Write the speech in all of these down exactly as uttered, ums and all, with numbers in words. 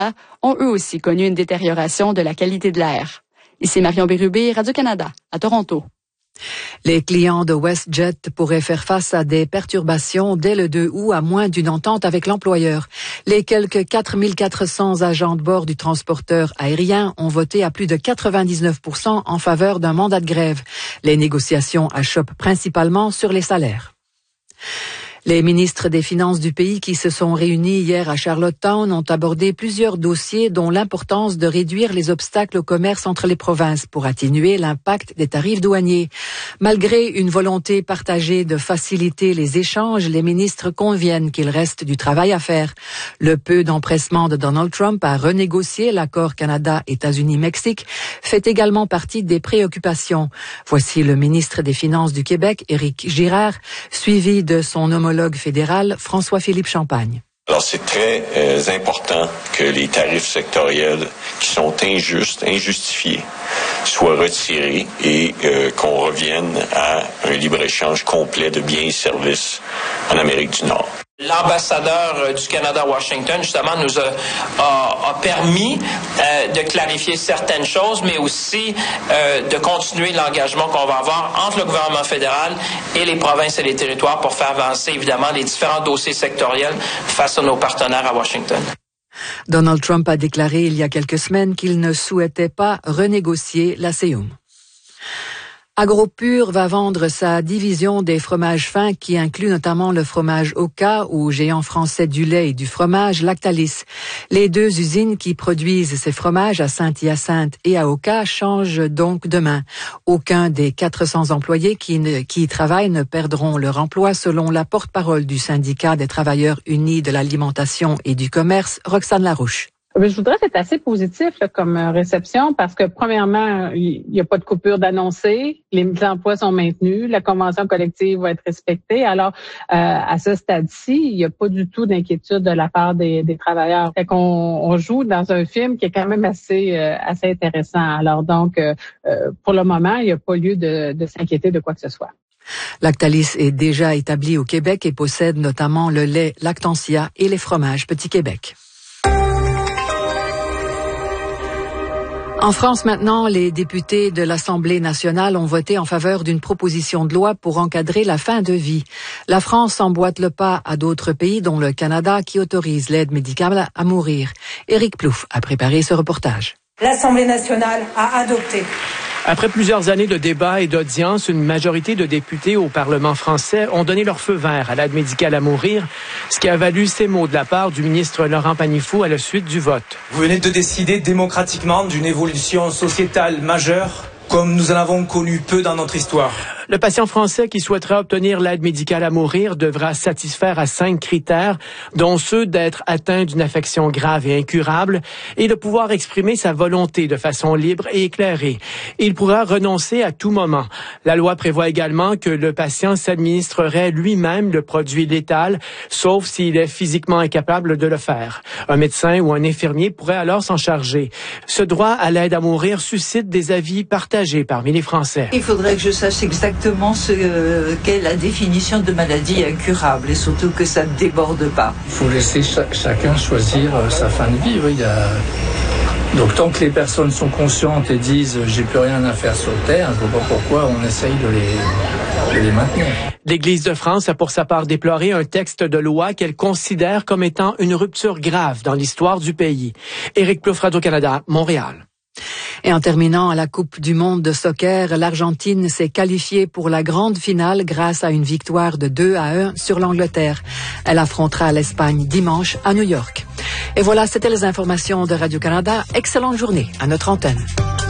ont eux aussi connu une détérioration de la qualité de l'air. Ici Marion Bérubé, Radio-Canada, à Toronto. Les clients de WestJet pourraient faire face à des perturbations dès le deux août à moins d'une entente avec l'employeur. Les quelques quatre mille quatre cents agents de bord du transporteur aérien ont voté à plus de quatre-vingt-dix-neuf pour cent en faveur d'un mandat de grève. Les négociations achoppent principalement sur les salaires. Les ministres des Finances du pays qui se sont réunis hier à Charlottetown ont abordé plusieurs dossiers dont l'importance de réduire les obstacles au commerce entre les provinces pour atténuer l'impact des tarifs douaniers. Malgré une volonté partagée de faciliter les échanges, les ministres conviennent qu'il reste du travail à faire. Le peu d'empressement de Donald Trump à renégocier l'accord Canada-États-Unis-Mexique fait également partie des préoccupations. Voici le ministre des Finances du Québec, Éric Girard, suivi de son homologue fédéral, François-Philippe Champagne. Alors, c'est très euh, important que les tarifs sectoriels qui sont injustes, injustifiés, soient retirés et euh, qu'on revienne à un libre-échange complet de biens et services en Amérique du Nord. L'ambassadeur du Canada à Washington, justement, nous a, a, a permis euh, de clarifier certaines choses, mais aussi euh, de continuer l'engagement qu'on va avoir entre le gouvernement fédéral et les provinces et les territoires pour faire avancer, évidemment, les différents dossiers sectoriels face à nos partenaires à Washington. Donald Trump a déclaré il y a quelques semaines qu'il ne souhaitait pas renégocier la C E U M. AgroPure va vendre sa division des fromages fins qui inclut notamment le fromage Oka au géant français du lait et du fromage Lactalis. Les deux usines qui produisent ces fromages à Saint-Hyacinthe et à Oka changent donc demain. Aucun des quatre cents employés qui, ne, qui y travaillent ne perdront leur emploi selon la porte-parole du syndicat des travailleurs unis de l'alimentation et du commerce, Roxane Larouche. Je voudrais que c'est assez positif là, comme réception parce que premièrement, il n'y a pas de coupure d'annoncer, les emplois sont maintenus, la convention collective va être respectée. Alors, euh, à ce stade-ci, il n'y a pas du tout d'inquiétude de la part des, des travailleurs. Fait qu'on on joue dans un film qui est quand même assez euh, assez intéressant. Alors donc, euh, pour le moment, il n'y a pas lieu de, de s'inquiéter de quoi que ce soit. Lactalis est déjà établi au Québec et possède notamment le lait Lactantia et les fromages Petit Québec. En France maintenant, les députés de l'Assemblée nationale ont voté en faveur d'une proposition de loi pour encadrer la fin de vie. La France emboîte le pas à d'autres pays, dont le Canada, qui autorise l'aide médicale à mourir. Éric Plouffe a préparé ce reportage. L'Assemblée nationale a adopté. Après plusieurs années de débats et d'audiences, une majorité de députés au Parlement français ont donné leur feu vert à l'aide médicale à mourir, ce qui a valu ces mots de la part du ministre Laurent Pagnifoux à la suite du vote. Vous venez de décider démocratiquement d'une évolution sociétale majeure, comme nous en avons connu peu dans notre histoire. Le patient français qui souhaiterait obtenir l'aide médicale à mourir devra satisfaire à cinq critères, dont ceux d'être atteint d'une affection grave et incurable et de pouvoir exprimer sa volonté de façon libre et éclairée. Il pourra renoncer à tout moment. La loi prévoit également que le patient s'administrerait lui-même le produit létal, sauf s'il est physiquement incapable de le faire. Un médecin ou un infirmier pourrait alors s'en charger. Ce droit à l'aide à mourir suscite des avis partagés parmi les Français. Il faudrait que je sache exactement exactement ce euh, qu'est la définition de maladie incurable et surtout que ça ne déborde pas. Il faut laisser cha- chacun choisir euh, sa fin de vie. Oui, il y a... Donc tant que les personnes sont conscientes et disent « j'ai plus rien à faire sur Terre », je ne vois pas pourquoi on essaye de les, de les maintenir. L'Église de France a pour sa part déploré un texte de loi qu'elle considère comme étant une rupture grave dans l'histoire du pays. Éric Plouffe, Radio-Canada, Montréal. Et en terminant à la Coupe du monde de soccer, l'Argentine s'est qualifiée pour la grande finale grâce à une victoire de deux à un sur l'Angleterre. Elle affrontera l'Espagne dimanche à New York. Et voilà, c'était les informations de Radio-Canada. Excellente journée à notre antenne.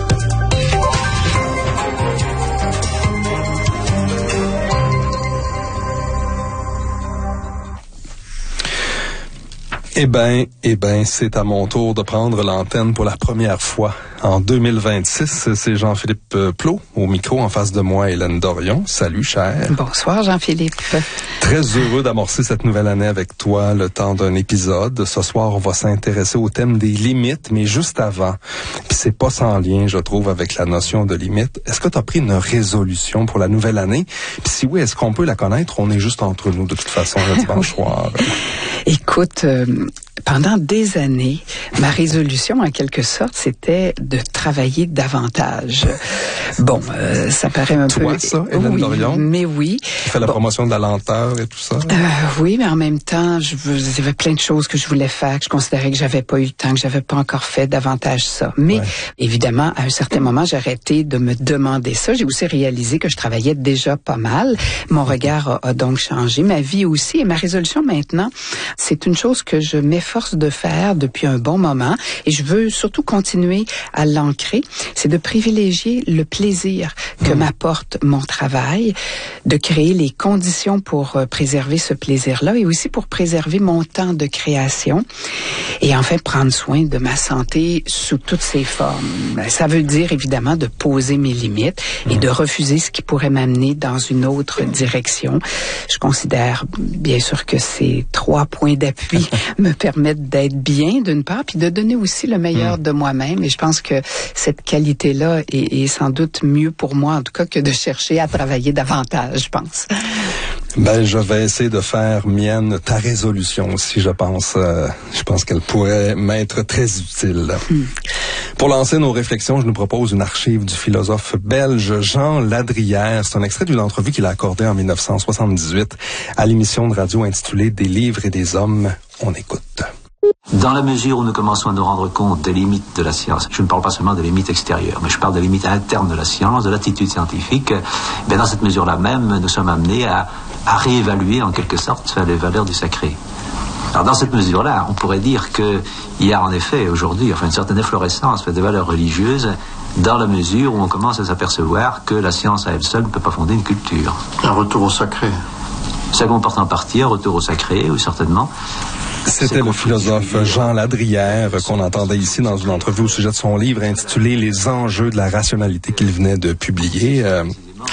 Eh ben, eh ben, c'est à mon tour de prendre l'antenne pour la première fois. En deux mille vingt-six, c'est Jean-Philippe Plot au micro en face de moi, Hélène Dorion. Salut, cher. Bonsoir, Jean-Philippe. Très heureux d'amorcer cette nouvelle année avec toi, le temps d'un épisode. Ce soir, on va s'intéresser au thème des limites, mais juste avant. Puis c'est pas sans lien, je trouve, avec la notion de limite. Est-ce que tu as pris une résolution pour la nouvelle année? Puis si oui, est-ce qu'on peut la connaître? On est juste entre nous, de toute façon, le dimanche soir. Écoute, euh, pendant des années, ma résolution, en quelque sorte, c'était de travailler davantage. Bon, euh, ça paraît un Toi, peu... ça, Hélène oui, Dorion? Mais oui. Tu fais la bon. promotion de la lenteur et tout ça? Euh, oui, mais en même temps, je veux, il y avait plein de choses que je voulais faire, que je considérais que j'avais pas eu le temps, que j'avais pas encore fait davantage ça. Mais ouais. évidemment, à un certain moment, j'ai arrêté de me demander ça. J'ai aussi réalisé que je travaillais déjà pas mal. Mon regard a, a donc changé, ma vie aussi. Et ma résolution maintenant, c'est une chose que je m'efforce de faire depuis un bon moment et je veux surtout continuer à l'ancrer. C'est de privilégier le plaisir que mmh. m'apporte mon travail, de créer les conditions pour euh, préserver ce plaisir-là et aussi pour préserver mon temps de création et enfin prendre soin de ma santé sous toutes ses formes. Ça veut dire évidemment de poser mes limites et de refuser ce qui pourrait m'amener dans une autre direction. Je considère bien sûr que ces trois points d'appui me permettent d'être bien d'une part, puis de donner aussi le meilleur mmh. de moi-même. Et je pense que cette qualité-là est, est sans doute mieux pour moi, en tout cas, que de chercher à travailler davantage, je pense. Ben, je vais essayer de faire mienne ta résolution aussi, je pense. Euh, je pense qu'elle pourrait m'être très utile. Mm. Pour lancer nos réflexions, je nous propose une archive du philosophe belge Jean Ladrière. C'est un extrait d'une entrevue qu'il a accordée en dix-neuf cent soixante-dix-huit à l'émission de radio intitulée « Des livres et des hommes ». On écoute. Dans la mesure où nous commençons à nous rendre compte des limites de la science, je ne parle pas seulement des limites extérieures, mais je parle des limites internes de la science, de l'attitude scientifique, ben dans cette mesure-là même, nous sommes amenés à, à réévaluer en quelque sorte les valeurs du sacré. Alors dans cette mesure-là, on pourrait dire qu'il y a en effet aujourd'hui enfin, une certaine efflorescence des valeurs religieuses dans la mesure où on commence à s'apercevoir que la science à elle seule ne peut pas fonder une culture. Un retour au sacré. Ça comporte en partie un retour au sacré, oui certainement. C'était le philosophe Jean Ladrière qu'on entendait ici dans une entrevue au sujet de son livre intitulé « Les enjeux de la rationalité » qu'il venait de publier. Euh,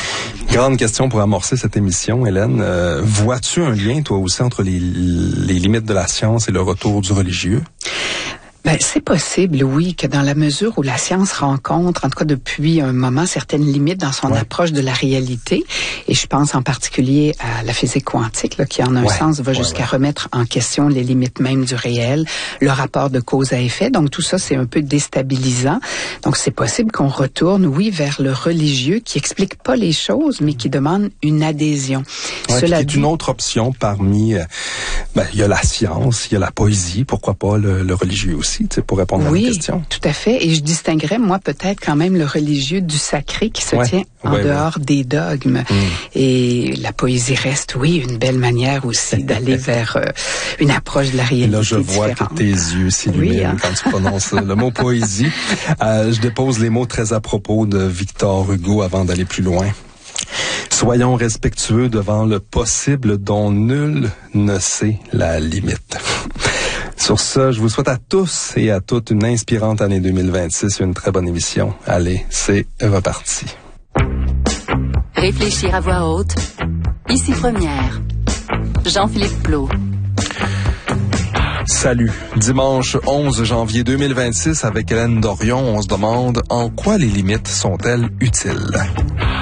grande question pour amorcer cette émission, Hélène. Euh, vois-tu un lien, toi aussi, entre les, les limites de la science et le retour du religieux? Ben, c'est possible, oui, que dans la mesure où la science rencontre, en tout cas depuis un moment, certaines limites dans son ouais. approche de la réalité, et je pense en particulier à la physique quantique, là, qui en un ouais. sens va ouais, jusqu'à ouais. remettre en question les limites même du réel, le rapport de cause à effet, donc tout ça c'est un peu déstabilisant. Donc c'est possible qu'on retourne, oui, vers le religieux qui explique pas les choses, mais qui demande une adhésion. Ouais, Cela qui est dit... une autre option parmi, euh, ben, il y a la science, il y a la poésie, pourquoi pas le, le religieux aussi. Pour répondre oui, à la question. Tout à fait. Et je distinguerais, moi, peut-être quand même le religieux du sacré qui se ouais, tient en ouais, dehors ouais. des dogmes. Mm. Et la poésie reste, oui, une belle manière aussi d'aller vers euh, une approche de la réalité. Et là, je vois différente. Que tes yeux s'illuminent oui, hein? quand tu prononces le mot poésie. Euh, je dépose les mots très à propos de Victor Hugo avant d'aller plus loin. Soyons respectueux devant le possible dont nul ne sait la limite. Sur ce, je vous souhaite à tous et à toutes une inspirante année deux mille vingt-six et une très bonne émission. Allez, c'est reparti. Réfléchir à voix haute. Ici Première. Jean-Philippe Plot. Salut. Dimanche onze janvier deux mille vingt-six avec Hélène Dorion, on se demande en quoi les limites sont-elles utiles?